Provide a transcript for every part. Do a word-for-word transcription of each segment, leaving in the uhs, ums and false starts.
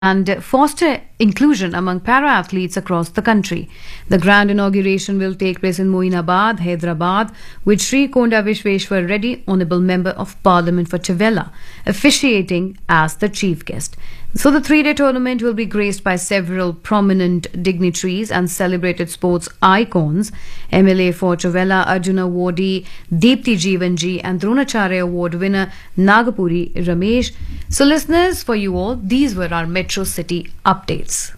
and foster inclusion among para-athletes across the country. The grand inauguration will take place in Moinabad, Hyderabad, with Sri Konda Vishweshwar Reddy, Honourable Member of Parliament for Chevella, officiating as the chief guest. So the three-day tournament will be graced by several prominent dignitaries and celebrated sports icons. M L A for Chevella, Arjuna awardee Deepthi Jeevanji and Dronacharya Award winner Nagapuri Ramesh. So listeners, for you all, these were our Metro City updates.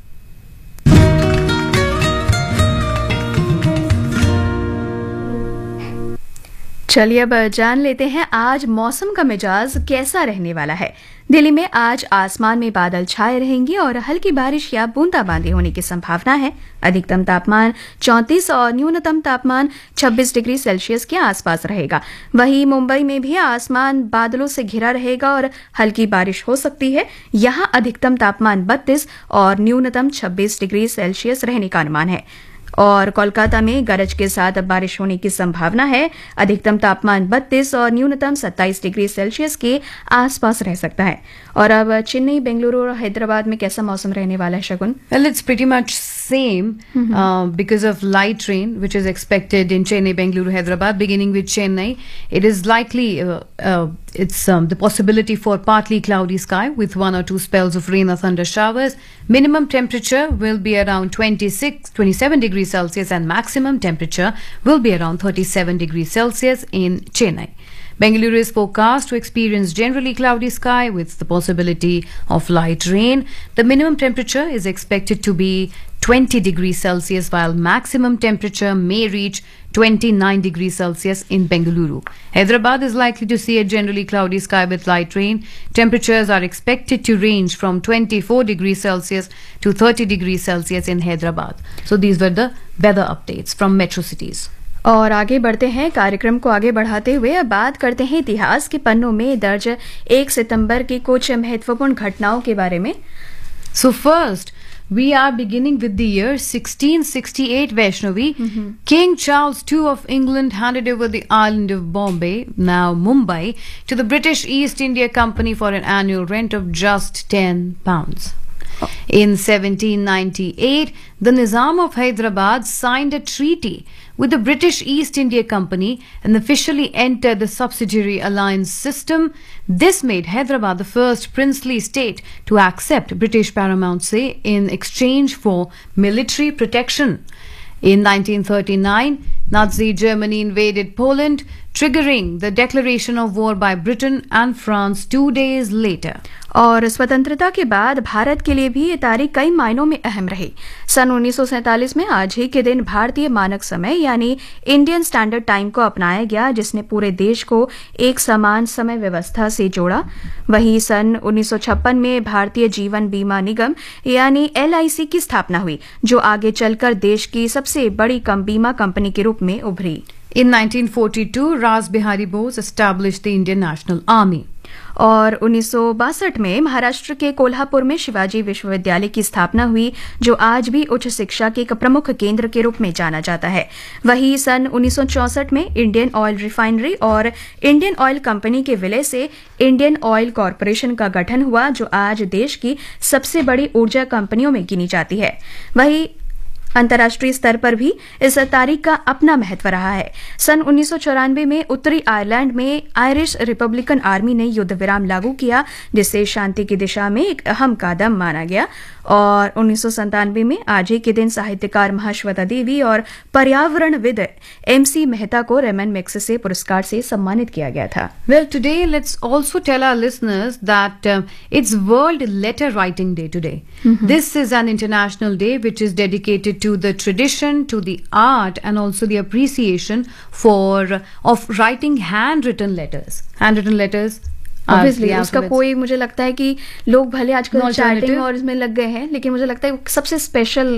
चलिए अब जान लेते हैं आज मौसम का मिजाज कैसा रहने वाला है। दिल्ली में आज आसमान में बादल छाए रहेंगे और हल्की बारिश या बूंदाबांदी होने की संभावना है। अधिकतम तापमान चौंतीस और न्यूनतम तापमान छब्बीस डिग्री सेल्सियस के आसपास रहेगा। वहीं मुंबई में भी आसमान बादलों से घिरा रहेगा और हल्की बारिश हो सकती है। यहां अधिकतम तापमान बत्तीस और न्यूनतम छब्बीस डिग्री सेल्सियस रहने का अनुमान है। और कोलकाता में गरज के साथ बारिश होने की संभावना है। अधिकतम तापमान बत्तीस और न्यूनतम सत्ताईस डिग्री सेल्सियस के आसपास रह सकता है। और अब चेन्नई, बेंगलुरु और हैदराबाद में कैसा मौसम रहने वाला है शगुन? Well, it's pretty much same mm-hmm. uh, because of light rain which is expected in Chennai, Bengaluru, Hyderabad. Beginning with Chennai, it is likely uh, uh, it's um, the possibility for partly cloudy sky with one or two spells of rain or thunder showers. Minimum temperature will be around twenty-six, twenty-seven degrees Celsius and maximum temperature will be around thirty-seven degrees Celsius in Chennai. Bengaluru is forecast to experience generally cloudy sky with the possibility of light rain. The minimum temperature is expected to be twenty degrees Celsius while maximum temperature may reach twenty-nine degrees Celsius in Bengaluru. Hyderabad is likely to see a generally cloudy sky with light rain. Temperatures are expected to range from twenty-four degrees Celsius to thirty degrees Celsius in Hyderabad. So these were the weather updates from metro cities. और आगे बढ़ते हैं। कार्यक्रम को आगे बढ़ाते हुए अब बात करते हैं इतिहास के पन्नों में दर्ज एक सितंबर की कुछ महत्वपूर्ण घटनाओं के बारे में। So first, we are beginning with the year sixteen sixty-eight, Vaishnavi. Mm-hmm. King Charles the Second of England handed over the island of Bombay, now Mumbai, to the British East India Company for an annual rent of just ten pounds. Oh. In seventeen ninety-eight, the Nizam of Hyderabad signed a treaty with the British East India Company and officially entered the subsidiary alliance system. This made Hyderabad the first princely state to accept British paramountcy in exchange for military protection. In nineteen thirty-nine, Nazi Germany invaded Poland, triggering the declaration of war by Britain and France two days later. और स्वतंत्रता के बाद भारत के लिए भी ये तारीख कई मायनों में अहम रही। सन उन्नीस सौ सैंतालीस में आज ही के दिन भारतीय मानक समय यानी इंडियन स्टैंडर्ड टाइम को अपनाया गया, जिसने पूरे देश को एक समान समय व्यवस्था से जोड़ा। वहीं सन उन्नीस सौ छप्पन में भारतीय जीवन बीमा निगम यानी एल आई सी की स्थापना हुई, जो आगे चलकर देश की सबसे बड़ी कम बीमा कंपनी के रूप में उभरी। In nineteen forty-two, Ras Bihari Bose established the Indian National Army. और उन्नीस सौ बासठ में महाराष्ट्र के कोल्हापुर में शिवाजी विश्वविद्यालय की स्थापना हुई, जो आज भी उच्च शिक्षा के एक प्रमुख केंद्र के रूप में जाना जाता है। वहीं सन उन्नीस सौ चौसठ में इंडियन ऑयल रिफाइनरी और इंडियन ऑयल कंपनी के विलय से इंडियन ऑयल कॉरपोरेशन का गठन हुआ, जो आज देश की सबसे बड़ी ऊर्जा कंपनियों में गिनी जाती है। वहीं अंतर्राष्ट्रीय स्तर पर भी इस तारीख का अपना महत्व रहा है। सन उन्नीस सौ चौरानवे में उत्तरी आयरलैंड में आयरिश रिपब्लिकन आर्मी ने युद्ध विराम लागू किया, जिससे शांति की दिशा में एक अहम कदम माना गया। और उन्नीस सौ संतानवे में आज ही के दिन साहित्यकार महाश्वेता देवी और पर्यावरणविद एम सी मेहता को रेमन मैग्सेसे पुरस्कार से सम्मानित किया गया था। Well, today let's also tell our listeners that uh, it's World Letter Writing Day today. Mm-hmm. This is an international day which is dedicated to the tradition, to the art and also the appreciation for of writing handwritten letters. Handwritten letters obviously उसका कोई, मुझे लगता है कि लोग भले आजकल chatting और इसमें लग गए हैं, लेकिन मुझे लगता है सबसे स्पेशल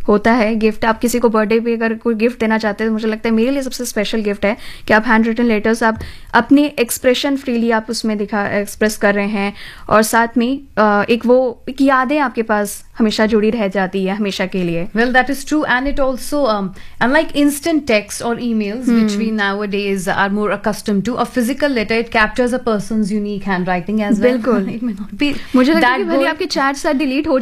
होता है गिफ्ट, आप किसी को बर्थडे पे अगर कोई गिफ्ट देना चाहते हैं तो मुझे लगता है मेरे लिए सबसे स्पेशल गिफ्ट है कि आप हैंड रिटन लेटर्स, आप अपने एक्सप्रेशन फ्रीली आप उसमें दिखा एक्सप्रेस कर रहे हैं, और साथ में एक वो एक यादें आपके पास हमेशा जुड़ी रह जाती है हमेशा के लिए. Well, that is true, and it also, um, unlike instant text or emails, hmm. which we nowadays are more accustomed to, a physical letter, it captures a person's unique handwriting as well. बिल्कुल. It may not be मुझे लगता है that कि भले good. आपके chat शायद delete हो